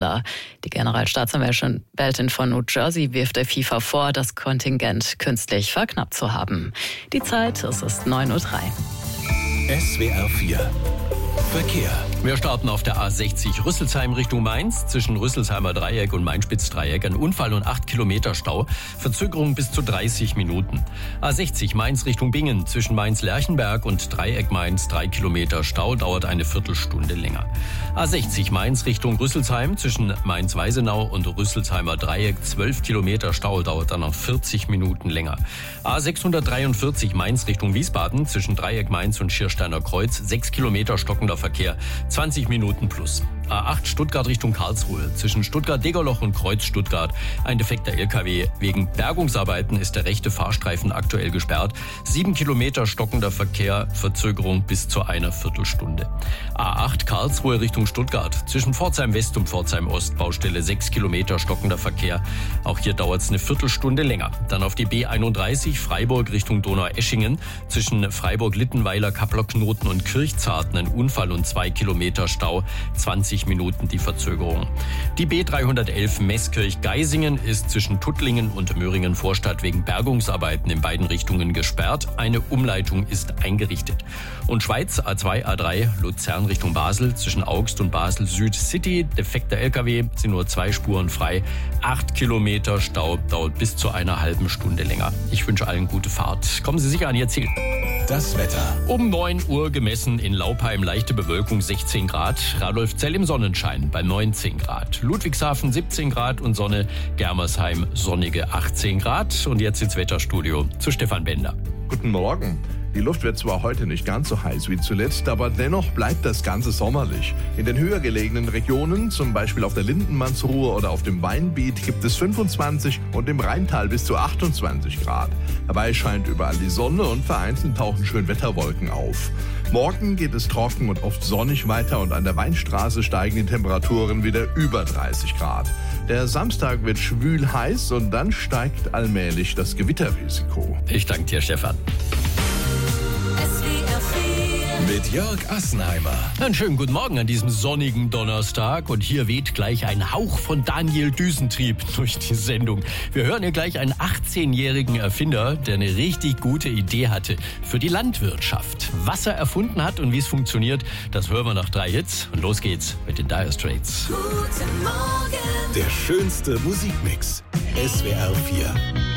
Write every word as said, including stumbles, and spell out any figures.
Skandal. Die Generalstaatsanwältin von New Jersey wirft der FIFA vor, das Kontingent künstlich verknappt zu haben. Die Zeit, es ist neun Uhr drei. S W R vier Verkehr. Wir starten auf der A sechzig Rüsselsheim Richtung Mainz. Zwischen Rüsselsheimer Dreieck und Main-Spitz-Dreieck ein Unfall und acht Kilometer Stau. Verzögerung bis zu dreißig Minuten. A sechzig Mainz Richtung Bingen. Zwischen Mainz-Lerchenberg und Dreieck Mainz drei Kilometer Stau. Dauert eine Viertelstunde länger. A sechzig Mainz Richtung Rüsselsheim. Zwischen Mainz-Weisenau und Rüsselsheimer Dreieck zwölf Kilometer Stau. Dauert dann noch vierzig Minuten länger. A sechshundertdreiundvierzig Mainz Richtung Wiesbaden. Zwischen Dreieck Mainz und Schiersteiner Kreuz sechs Kilometer stockender Verkehr. zwanzig Minuten plus. A acht Stuttgart Richtung Karlsruhe. Zwischen Stuttgart-Degerloch und Kreuz Stuttgart ein defekter L K W. Wegen Bergungsarbeiten ist der rechte Fahrstreifen aktuell gesperrt. Sieben Kilometer stockender Verkehr, Verzögerung bis zu einer Viertelstunde. A acht Karlsruhe Richtung Stuttgart. Zwischen Pforzheim West und Pforzheim Ost Baustelle sechs Kilometer stockender Verkehr. Auch hier dauert es eine Viertelstunde länger. Dann auf die B einunddreißig Freiburg Richtung Donaueschingen. Zwischen Freiburg-Littenweiler, Kapplerknoten und Kirchzarten ein Unfall und zwei Kilometer Stau. zwanzig Minuten die Verzögerung. Die B dreihundertelf Meßkirch-Geisingen ist zwischen Tuttlingen und Möhringen-Vorstadt wegen Bergungsarbeiten in beiden Richtungen gesperrt. Eine Umleitung ist eingerichtet. Und Schweiz A zwei A drei Luzern Richtung Basel zwischen Augst und Basel Süd City. Defekter L K W, sind nur zwei Spuren frei. Acht Kilometer Stau, dauert bis zu einer halben Stunde länger. Ich wünsche allen gute Fahrt. Kommen Sie sicher an Ihr Ziel. Das Wetter. Um neun Uhr gemessen in Laupheim leichte Bewölkung sechzehn Grad. Radolfzell im Sonnenschein bei neunzehn Grad. Ludwigshafen siebzehn Grad und Sonne. Germersheim sonnige achtzehn Grad. Und jetzt ins Wetterstudio zu Stefan Bender. Guten Morgen. Die Luft wird zwar heute nicht ganz so heiß wie zuletzt, aber dennoch bleibt das Ganze sommerlich. In den höher gelegenen Regionen, zum Beispiel auf der Lindenmannsruhr oder auf dem Weinbiet, gibt es fünfundzwanzig und im Rheintal bis zu achtundzwanzig Grad. Dabei scheint überall die Sonne und vereinzelt tauchen Schönwetterwolken auf. Morgen geht es trocken und oft sonnig weiter und an der Weinstraße steigen die Temperaturen wieder über dreißig Grad. Der Samstag wird schwül heiß und dann steigt allmählich das Gewitterrisiko. Ich danke dir, Stefan. Mit Jörg Assenheimer. Einen schönen guten Morgen an diesem sonnigen Donnerstag. Und hier weht gleich ein Hauch von Daniel Düsentrieb durch die Sendung. Wir hören hier gleich einen achtzehnjährigen Erfinder, der eine richtig gute Idee hatte für die Landwirtschaft. Was er erfunden hat und wie es funktioniert, das hören wir nach drei Hits. Und los geht's mit den Dire Straits. Guten Morgen. Der schönste Musikmix. S W R vier.